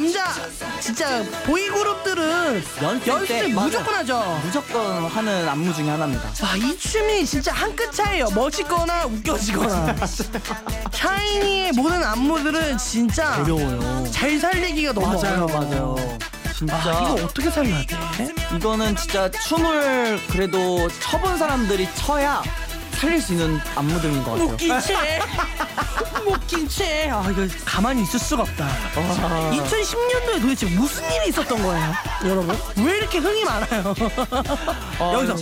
남자 진짜 보이그룹들은 연습 무조건 하죠. 무조건 하는 안무 중에 하나입니다. 와, 이 춤이 진짜 한 끗 차이에요. 멋있거나 웃겨지거나. 샤이니의 모든 안무들은 진짜 어려워요. 잘 살리기가 너무 맞아요, 어려워. 맞아요. 진짜 이거 어떻게 살려야 돼? 이거는 진짜 춤을 그래도 쳐본 사람들이 춰야 살릴 수 있는 안무들인 것 같아요. 웃긴 채 웃긴 채 이거 가만히 있을 수가 없다. 2010년도에 도대체 무슨 일이 있었던 거예요, 여러분? 왜 이렇게 흥이 많아요? 여기서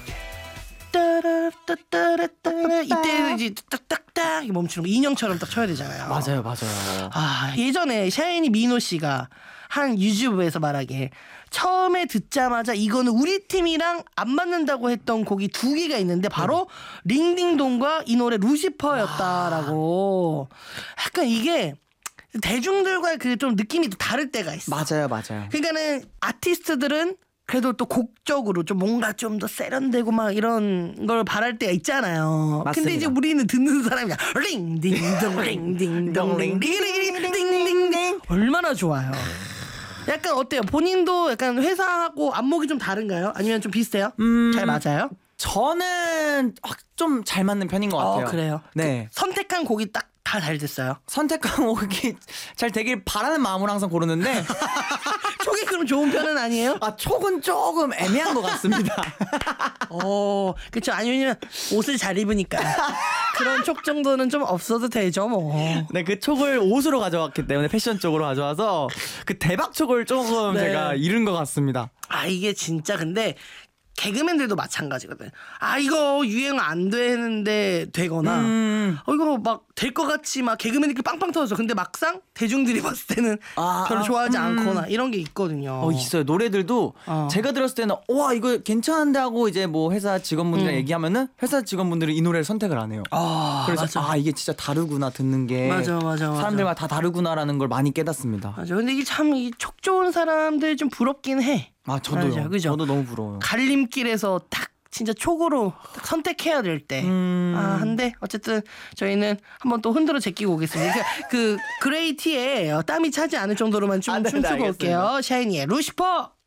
따라따따라따라 이때 이제 딱딱딱 멈추는 거 인형처럼 딱 쳐야 되잖아요. 맞아요. 예전에 샤이니 미노 씨가 한 유튜브에서 말하기에 처음에 듣자마자 이거는 우리 팀이랑 안 맞는다고 했던 곡이 2개가 있는데 바로 링딩동과 이 노래 루시퍼였다라고. 약간 이게 대중들과 그 좀 느낌이 또 다를 때가 있어. 맞아요. 그러니까는 아티스트들은 그래도 또 곡적으로 좀 뭔가 좀 더 세련되고 막 이런 걸 바랄 때가 있잖아요. 맞습니다. 근데 이제 우리는 듣는 사람이 링딩동 링딩동 링딩딩딩딩 얼마나 좋아요. 약간 어때요? 본인도 약간 회사하고 안목이 좀 다른가요? 아니면 좀 비슷해요? 잘 맞아요? 저는 좀 잘 맞는 편인 것 같아요. 그래요? 네. 선택한 곡이 딱 다 잘 됐어요? 선택한 곡이 잘 되길 바라는 마음으로 항상 고르는데 촉이 그럼 좋은 편은 아니에요? 촉은 조금 애매한 것 같습니다. 그쵸. 아니면 옷을 잘 입으니까 그런 촉 정도는 좀 없어도 되죠 뭐. 네, 그 촉을 옷으로 가져왔기 때문에 패션 쪽으로 가져와서 그 대박 촉을 조금 네. 제가 잃은 것 같습니다. 이게 진짜 근데 개그맨들도 마찬가지거든. 이거 유행 안 되는데 되거나 이거 막 될 것 같이 막 개그맨들끼리 빵빵 터져. 근데 막상 대중들이 봤을 때는 별로 좋아하지 않거나 이런 게 있거든요. 있어요. 노래들도 제가 들었을 때는 와 이거 괜찮은데 하고 이제 뭐 회사 직원분들이랑 얘기하면은 회사 직원분들은 이 노래를 선택을 안 해요. 그래서 맞아. 이게 진짜 다르구나 듣는 게. 맞아. 사람들마다 다 다르구나라는 걸 많이 깨닫습니다. 맞아. 근데 이게 참 이 촉 좋은 사람들 좀 부럽긴 해. 저도요. 맞아, 그죠? 저도 너무 부러워요. 갈림길에서 딱 진짜 촉으로 딱 선택해야 될 때. 한데 어쨌든 저희는 한번 또 흔들어 제끼고 오겠습니다. 그 그레이티에 땀이 차지 않을 정도로만 좀 네, 춤추고 알겠습니다. 올게요. 샤이니의 루시퍼.